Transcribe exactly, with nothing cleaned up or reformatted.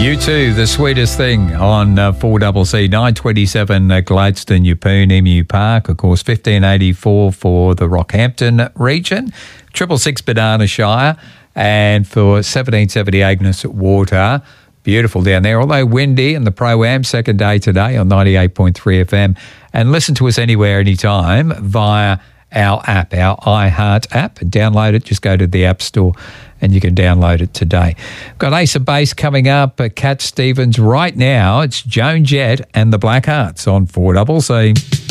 You too, the sweetest thing on uh, four C C, nine twenty-seven uh, Gladstone, Yeppoon, Emu Park, of course, fifteen eighty-four for the Rockhampton region, triple six Banana Shire, and for seventeen seventy Agnes Water. Beautiful down there, although windy, and the Pro-Am second day today on ninety-eight point three F M. And listen to us anywhere, anytime via our app, our iHeart app. Download it, just go to the App Store and you can download it today. Got Ace of Base coming up, uh, Cat Stevens right now. It's Joan Jett and the Blackhearts on four C C.